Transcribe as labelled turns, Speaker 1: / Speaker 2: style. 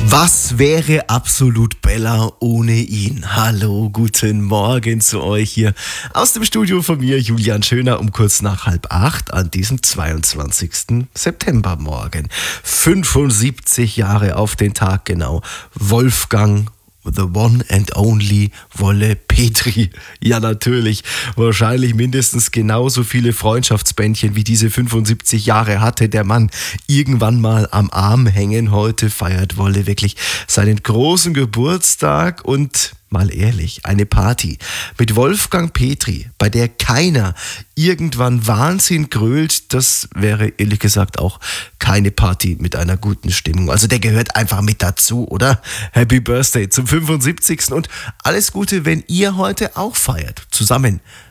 Speaker 1: Was wäre Absolut Bella ohne ihn? Hallo, guten Morgen zu euch hier aus dem Studio von mir, Julian Schöner, um kurz nach 7:30 an diesem 22. Septembermorgen. 75 Jahre auf den Tag genau. Wolfgang The One and Only Wolle Petri. Ja, natürlich. Wahrscheinlich mindestens genauso viele Freundschaftsbändchen wie diese 75 Jahre hatte der Mann irgendwann mal am Arm hängen. Heute feiert Wolle wirklich seinen großen Geburtstag und mal ehrlich, eine Party mit Wolfgang Petri, bei der keiner irgendwann Wahnsinn grölt, das wäre ehrlich gesagt auch keine Party mit einer guten Stimmung. Also der gehört einfach mit dazu, oder? Happy Birthday zum 75. und alles Gute, wenn ihr heute auch feiert. Zusammen